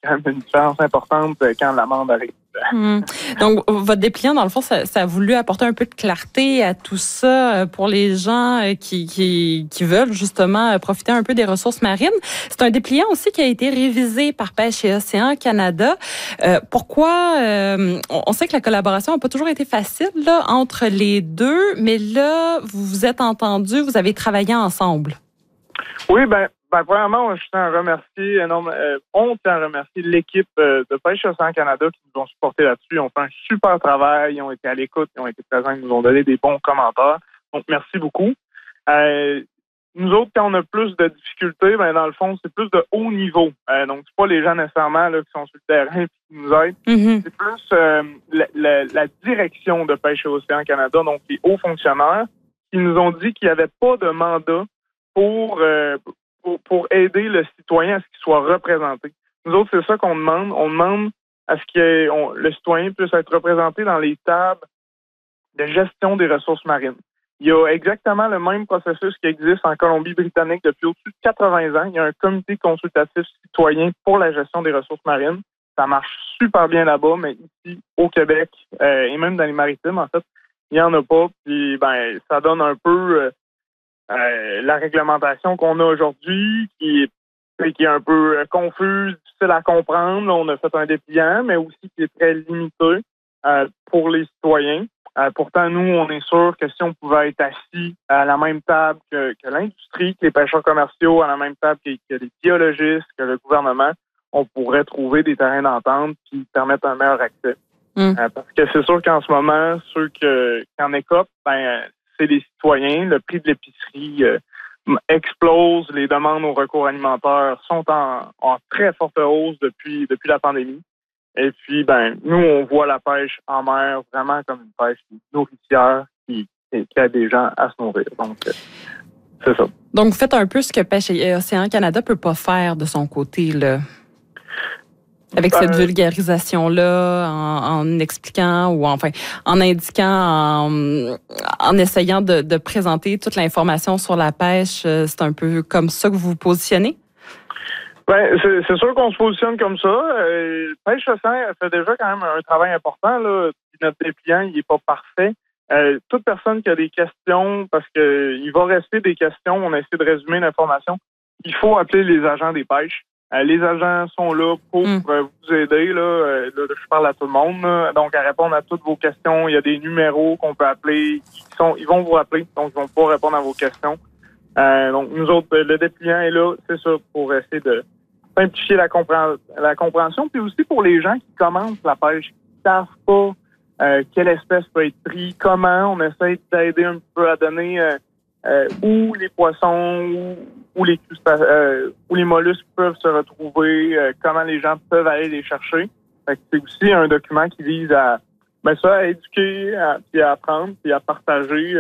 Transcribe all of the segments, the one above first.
quand même une différence importante quand l'amende arrive. Donc, votre dépliant, dans le fond, ça a voulu apporter un peu de clarté à tout ça pour les gens qui veulent justement profiter un peu des ressources marines. C'est un dépliant aussi qui a été révisé par Pêche et Océan Canada. Pourquoi? On sait que la collaboration n'a pas toujours été facile là, entre les deux, mais là, vous vous êtes entendus, vous avez travaillé ensemble. Oui, premièrement, je tiens à remercier on tient à remercier l'équipe de Pêche Océan Canada qui nous ont supportés là-dessus. Ils ont fait un super travail, ils ont été à l'écoute, ils ont été présents, ils nous ont donné des bons commentaires. Donc, merci beaucoup. Nous autres, quand on a plus de difficultés, dans le fond, c'est plus de haut niveau. Donc, c'est pas les gens nécessairement là, qui sont sur le terrain et qui nous aident. Mm-hmm. C'est plus la direction de Pêche Océan Canada, donc les hauts fonctionnaires, qui nous ont dit qu'il n'y avait pas de mandat pour aider le citoyen à ce qu'il soit représenté. Nous autres, c'est ça qu'on demande. On demande à ce que le citoyen puisse être représenté dans les tables de gestion des ressources marines. Il y a exactement le même processus qui existe en Colombie-Britannique depuis au-dessus de 80 ans. Il y a un comité consultatif citoyen pour la gestion des ressources marines. Ça marche super bien là-bas, mais ici, au Québec, et même dans les maritimes, en fait, il n'y en a pas. Puis, ça donne un peu la réglementation qu'on a aujourd'hui, qui est un peu confuse, difficile à comprendre. Là, on a fait un dépliant, mais aussi qui est très limité pour les citoyens. Pourtant, nous, on est sûr que si on pouvait être assis à la même table que l'industrie, que les pêcheurs commerciaux, à la même table que les biologistes, que le gouvernement, on pourrait trouver des terrains d'entente qui permettent un meilleur accès. Parce que c'est sûr qu'en ce moment, ceux qui en écopent, c'est les citoyens. Le prix de l'épicerie explose. Les demandes au recours alimentaire sont en très forte hausse depuis la pandémie. Et puis, nous, on voit la pêche en mer vraiment comme une pêche nourricière qui aide des gens à se nourrir. Donc, c'est ça. Donc, vous faites un peu ce que Pêche et Océan Canada peut pas faire de son côté, là. Avec cette vulgarisation-là, en expliquant ou en indiquant, en essayant de présenter toute l'information sur la pêche, c'est un peu comme ça que vous vous positionnez? C'est sûr qu'on se positionne comme ça. Pêche Océan fait déjà quand même un travail important, là. Notre dépliant, il est pas parfait. Toute personne qui a des questions, parce que il va rester des questions, on essaie de résumer l'information, il faut appeler les agents des pêches. Les agents sont là pour vous aider. Là, je parle à tout le monde. Là. Donc, à répondre à toutes vos questions, il y a des numéros qu'on peut appeler. Ils vont vous rappeler, donc ils vont pouvoir répondre à vos questions. Donc, nous autres, le dépliant est là, c'est ça, pour essayer de simplifier la compréhension. Puis aussi pour les gens qui commencent la pêche, qui ne savent pas quelle espèce peut être prise, comment on essaie d'aider un peu à donner où les poissons, où les mollusques peuvent se retrouver, comment les gens peuvent aller les chercher. Fait que c'est aussi un document qui vise à éduquer, puis à apprendre, puis à partager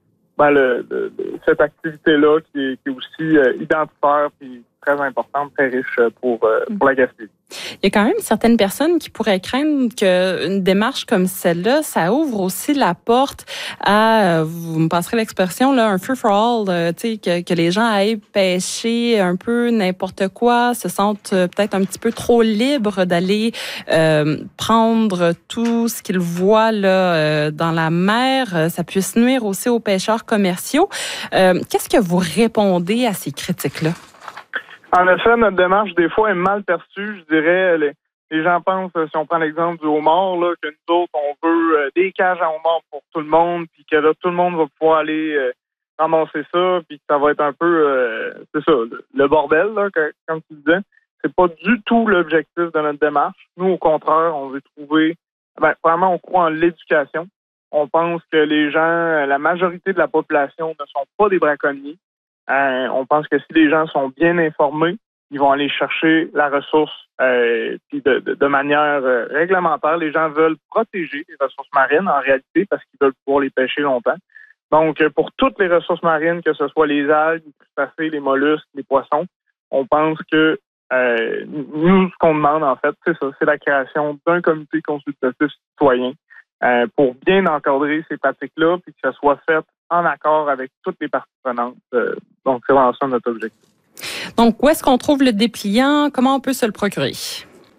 cette activité-là qui est aussi identitaire puis très importante, très riche pour la Gaspésie. Il y a quand même certaines personnes qui pourraient craindre qu'une démarche comme celle-là, ça ouvre aussi la porte à, vous me passerez l'expression, là, un free-for-all, que les gens aillent pêcher un peu n'importe quoi, se sentent peut-être un petit peu trop libres d'aller prendre tout ce qu'ils voient là dans la mer. Ça puisse nuire aussi aux pêcheurs commerciaux. Qu'est-ce que vous répondez à ces critiques-là? En effet, notre démarche, des fois, est mal perçue. Je dirais, les gens pensent, si on prend l'exemple du homard, là, que nous autres, on veut des cages à homard pour tout le monde, puis que là, tout le monde va pouvoir aller ramasser ça, puis que ça va être un peu, c'est ça, le bordel, là, comme tu disais. C'est pas du tout l'objectif de notre démarche. Nous, au contraire, on veut trouver, vraiment, on croit en l'éducation. On pense que les gens, la majorité de la population ne sont pas des braconniers. On pense que si les gens sont bien informés, ils vont aller chercher la ressource puis de manière réglementaire. Les gens veulent protéger les ressources marines en réalité parce qu'ils veulent pouvoir les pêcher longtemps. Donc, pour toutes les ressources marines, que ce soit les algues, les crustacés, les mollusques, les poissons, on pense que nous, ce qu'on demande en fait, c'est ça, c'est la création d'un comité consultatif citoyen pour bien encadrer ces pratiques-là puis que ça soit fait en accord avec toutes les parties prenantes. Donc, c'est vraiment ça notre objectif. Donc, où est-ce qu'on trouve le dépliant? Comment on peut se le procurer?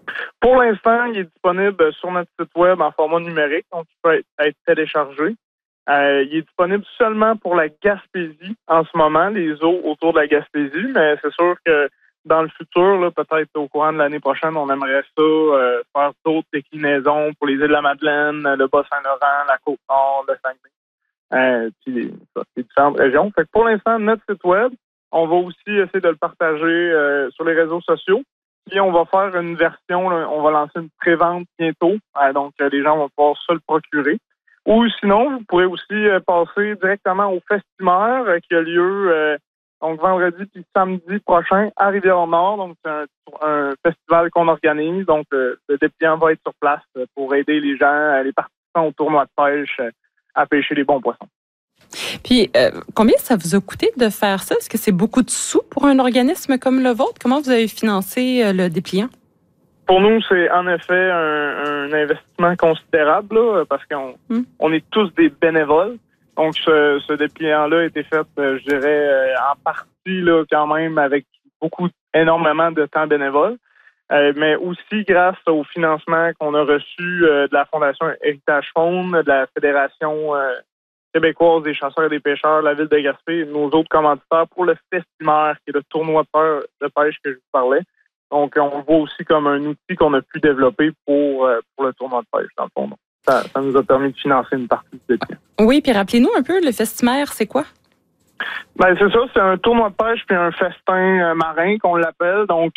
Pour l'instant, il est disponible sur notre site web en format numérique, donc il peut être téléchargé. Il est disponible seulement pour la Gaspésie en ce moment, les eaux autour de la Gaspésie, mais c'est sûr que dans le futur, là, peut-être au courant de l'année prochaine, on aimerait ça faire d'autres déclinaisons pour les îles de la Madeleine, le Bas-Saint-Laurent, la Côte-Nord, le Saguenay, puis les différentes régions. Fait que pour l'instant, notre site web, on va aussi essayer de le partager sur les réseaux sociaux. Puis on va faire une version, là, on va lancer une pré-vente bientôt, donc les gens vont pouvoir se le procurer. Ou sinon, vous pourrez aussi passer directement au Festimère qui a lieu donc vendredi puis samedi prochain à Rivière-Nord. Donc c'est un festival qu'on organise. Donc le dépliant va être sur place pour aider les gens, les participants au tournoi de pêche à pêcher les bons poissons. Puis combien ça vous a coûté de faire ça? Est-ce que c'est beaucoup de sous pour un organisme comme le vôtre? Comment vous avez financé le dépliant? Pour nous, c'est en effet un investissement considérable là, parce qu'on est tous des bénévoles. Donc, ce dépliant-là a été fait, je dirais, en partie là, quand même avec énormément de temps bénévole, mais aussi grâce au financement qu'on a reçu de la Fondation Héritage Faune, de la Fédération québécoise des chasseurs et des pêcheurs, la Ville de Gaspé et nos autres commanditaires pour le Festimère, qui est le tournoi de pêche que je vous parlais. Donc, on le voit aussi comme un outil qu'on a pu développer pour le tournoi de pêche, dans le fond. Ça nous a permis de financer une partie du dépliant. Oui, puis rappelez-nous un peu, le Festimère, c'est quoi? Ben c'est ça, c'est un tournoi de pêche puis un festin marin qu'on l'appelle. Donc,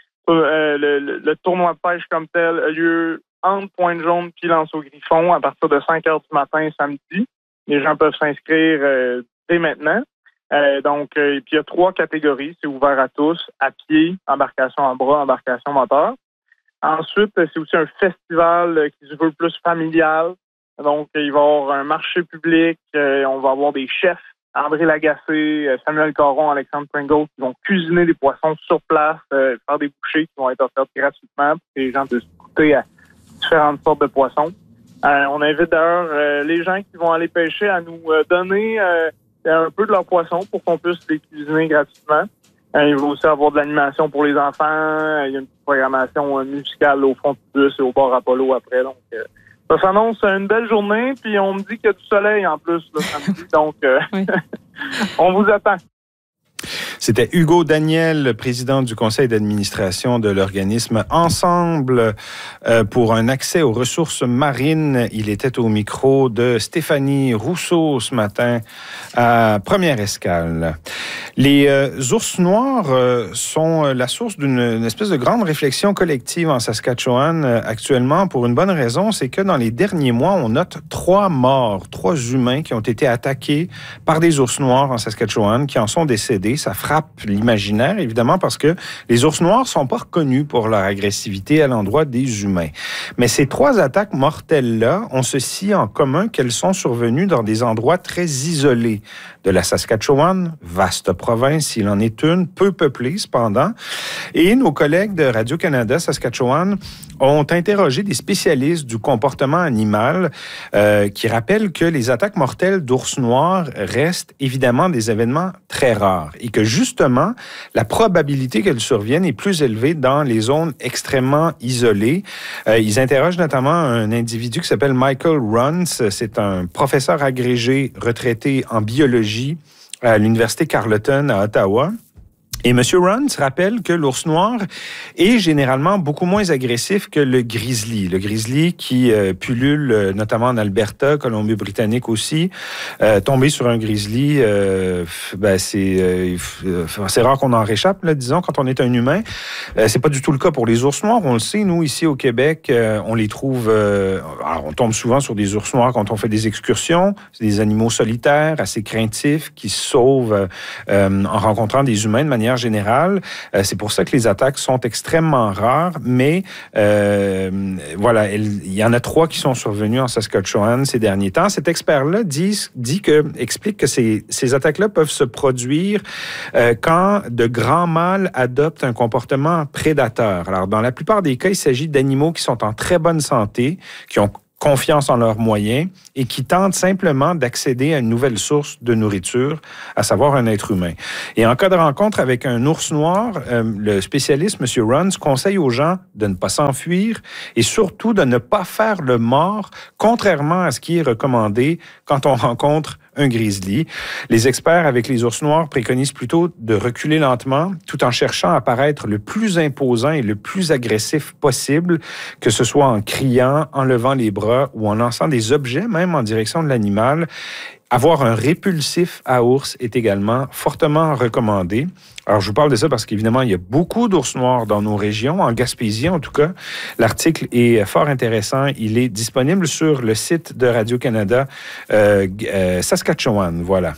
le tournoi de pêche comme tel a lieu entre Pointe-Jaune puis Lanceau-Griffon à partir de 5 heures du matin samedi. Les gens peuvent s'inscrire dès maintenant. Et puis il y a 3 catégories, c'est ouvert à tous, à pied, embarcation en bras, embarcation moteur. Ensuite, c'est aussi un festival qui se veut plus familial. Donc, il va y avoir un marché public, on va avoir des chefs, André Lagacé, Samuel Caron, Alexandre Pringle, qui vont cuisiner des poissons sur place, faire des bouchées qui vont être offertes gratuitement pour que les gens puissent goûter à différentes sortes de poissons. On invite d'ailleurs les gens qui vont aller pêcher à nous donner un peu de leurs poissons pour qu'on puisse les cuisiner gratuitement. Il va aussi avoir de l'animation pour les enfants. Il y a une petite programmation musicale au fond du bus et au bar Apollo après. Donc, ça s'annonce une belle journée. Puis on me dit qu'il y a du soleil en plus le samedi. Donc, oui. On vous attend. C'était Hugo Daniel, président du conseil d'administration de l'organisme Ensemble pour un accès aux ressources marines. Il était au micro de Stéphanie Rousseau ce matin à Première Escale. Les ours noirs sont la source d'une espèce de grande réflexion collective en Saskatchewan actuellement pour une bonne raison, c'est que dans les derniers mois, on note 3 morts, 3 humains qui ont été attaqués par des ours noirs en Saskatchewan, qui en sont décédés. Ça frappe l'imaginaire, évidemment, parce que les ours noirs sont pas reconnus pour leur agressivité à l'endroit des humains. Mais ces 3 attaques mortelles-là ont ceci en commun qu'elles sont survenues dans des endroits très isolés de la Saskatchewan, vaste province, il en est une, peu peuplée cependant. Et nos collègues de Radio-Canada Saskatchewan ont interrogé des spécialistes du comportement animal qui rappellent que les attaques mortelles d'ours noirs restent évidemment des événements très rares et que justement, la probabilité qu'elles surviennent est plus élevée dans les zones extrêmement isolées. Ils interrogent notamment un individu qui s'appelle Michael Runce. C'est un professeur agrégé retraité en biologie à l'Université Carleton à Ottawa. Et M. Runce rappelle que l'ours noir est généralement beaucoup moins agressif que le grizzly. Le grizzly qui pullule notamment en Alberta, Colombie-Britannique aussi. Tomber sur un grizzly, c'est rare qu'on en réchappe, là, disons, quand on est un humain. C'est pas du tout le cas pour les ours noirs. On le sait, nous, ici au Québec, on les trouve... alors, on tombe souvent sur des ours noirs quand on fait des excursions. C'est des animaux solitaires, assez craintifs, qui se sauvent en rencontrant des humains de manière générale. C'est pour ça que les attaques sont extrêmement rares, mais voilà, il y en a 3 qui sont survenues en Saskatchewan ces derniers temps. Cet expert-là explique que ces attaques-là peuvent se produire quand de grands mâles adoptent un comportement prédateur. Alors, dans la plupart des cas, il s'agit d'animaux qui sont en très bonne santé, qui ont confiance en leurs moyens et qui tentent simplement d'accéder à une nouvelle source de nourriture, à savoir un être humain. Et en cas de rencontre avec un ours noir, le spécialiste, M. Runs, conseille aux gens de ne pas s'enfuir et surtout de ne pas faire le mort, contrairement à ce qui est recommandé quand on rencontre un grizzly. Les experts avec les ours noirs préconisent plutôt de reculer lentement tout en cherchant à paraître le plus imposant et le plus agressif possible, que ce soit en criant, en levant les bras ou en lançant des objets, même en direction de l'animal. Avoir un répulsif à ours est également fortement recommandé. Alors, je vous parle de ça parce qu'évidemment, il y a beaucoup d'ours noirs dans nos régions, en Gaspésie en tout cas. L'article est fort intéressant. Il est disponible sur le site de Radio-Canada Saskatchewan. Voilà.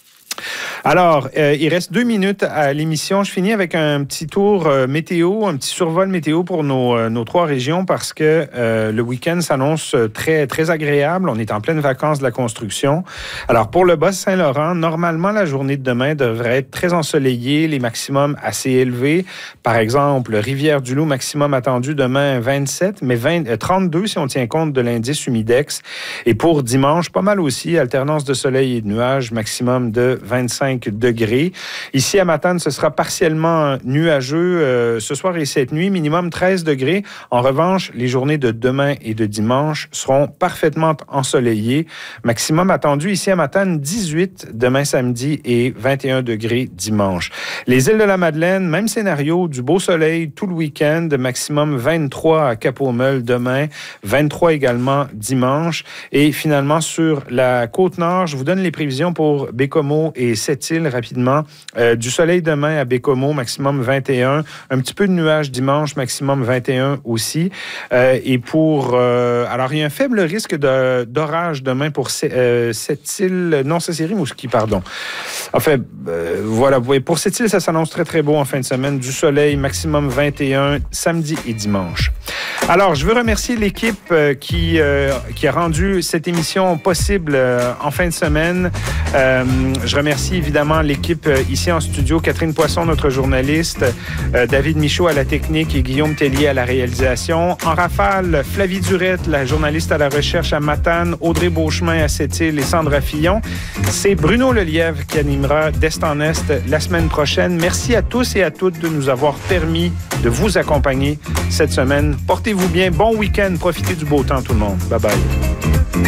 Alors, il reste 2 minutes à l'émission. Je finis avec un petit tour météo, un petit survol météo pour nos 3 régions parce que le week-end s'annonce très, très agréable. On est en pleine vacances de la construction. Alors, pour le Bas-Saint-Laurent, normalement, la journée de demain devrait être très ensoleillée, les maximums assez élevés. Par exemple, Rivière-du-Loup, maximum attendu demain 27, mais 32 si on tient compte de l'indice humidex. Et pour dimanche, pas mal aussi, alternance de soleil et de nuages, maximum de 25 degrés. Ici, à Matane, ce sera partiellement nuageux ce soir et cette nuit, minimum 13 degrés. En revanche, les journées de demain et de dimanche seront parfaitement ensoleillées. Maximum attendu ici à Matane, 18 demain samedi et 21 degrés dimanche. Les îles de la Madeleine, même scénario, du beau soleil tout le week-end, maximum 23 à Cap-aux-Meules demain, 23 également dimanche. Et finalement, sur la Côte-Nord, je vous donne les prévisions pour Bécomo et Sept-Îles rapidement. Du soleil demain à Bécomo, maximum 21. Un petit peu de nuages dimanche, maximum 21 aussi. Et pour... alors, il y a un faible risque d'orage demain pour Sept-Îles. Non, ça c'est Rimouski, pardon. Enfin, voilà. Pour Sept-Îles, ça s'annonce très, très beau en fin de semaine. Du soleil, maximum 21, samedi et dimanche. Alors, je veux remercier l'équipe qui a rendu cette émission possible en fin de semaine. Je remercie évidemment l'équipe ici en studio, Catherine Poisson, notre journaliste, David Michaud à la technique et Guillaume Tellier à la réalisation. En rafale, Flavie Durette, la journaliste à la recherche à Matane, Audrey Beauchemin à Sept-Îles et Sandra Fillon. C'est Bruno Lelièvre qui animera d'Est en Est la semaine prochaine. Merci à tous et à toutes de nous avoir permis de vous accompagner cette semaine. Portez-vous bien. Bon week-end. Profitez du beau temps, tout le monde. Bye-bye.